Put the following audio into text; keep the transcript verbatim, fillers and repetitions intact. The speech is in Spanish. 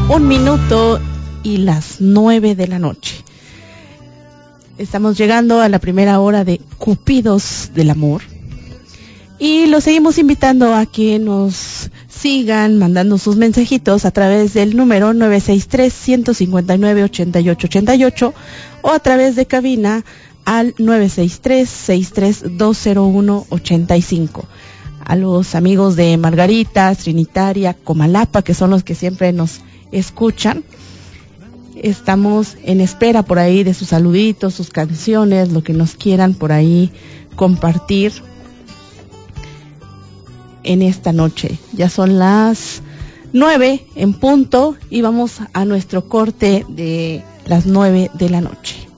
Un minuto y las nueve de la noche. Estamos llegando a la primera hora de Cupidos del Amor. Y los seguimos invitando a que nos sigan mandando sus mensajitos a través del número nueve seis tres, uno cinco nueve, ocho ocho ocho ocho o a través de cabina al nueve seis tres, seis tres dos cero uno ocho cinco. A los amigos de Margaritas, Trinitaria, Comalapa, que son los que siempre nos escuchan, estamos en espera por ahí de sus saluditos, sus canciones, lo que nos quieran por ahí compartir en esta noche. Ya son las nueve en punto y vamos a nuestro corte de las nueve de la noche.